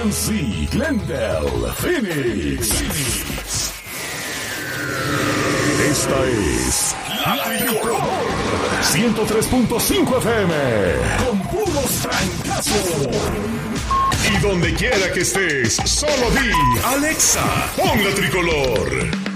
Sí, Glendale, Phoenix. Esta es La Tricolor 103.5 FM con puros trancazos. Y donde quiera que estés, solo di Alexa, pon La Tricolor.